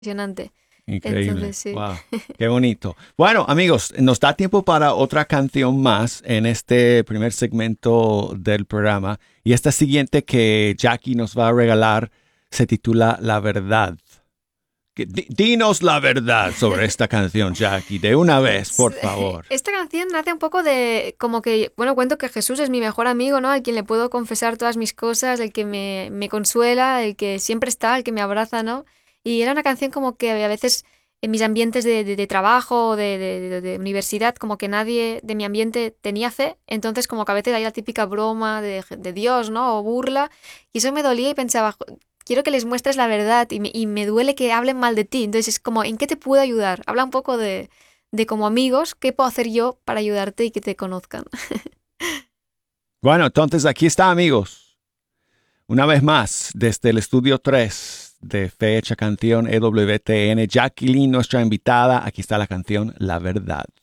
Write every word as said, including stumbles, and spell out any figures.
impresionante. Increíble. Entonces, sí. Wow. Qué bonito. Bueno, amigos, nos da tiempo para otra canción más en este primer segmento del programa. Y esta siguiente que Jackie nos va a regalar se titula La Verdad. Que- di- Dinos la verdad sobre esta canción, Jackie, de una vez, por favor. Esta canción nace un poco de como que, bueno, cuento que Jesús es mi mejor amigo, ¿no? Al quien le puedo confesar todas mis cosas, el que me, me consuela, el que siempre está, el que me abraza, ¿no? Y era una canción como que a veces en mis ambientes de, de, de trabajo, de, de, de, de universidad, como que nadie de mi ambiente tenía fe, entonces como que a veces hay la típica broma de, de Dios, ¿no? O burla, y eso me dolía y pensaba, "Jo, quiero que les muestres la verdad y me, y me duele que hablen mal de ti, entonces es como, ¿en qué te puedo ayudar? Habla un poco de de como amigos, ¿qué puedo hacer yo para ayudarte y que te conozcan? Bueno, entonces aquí está, amigos. Una vez más, desde el estudio tres de Fecha Canción E W T N, Jacqueline, nuestra invitada. Aquí está la canción La Verdad.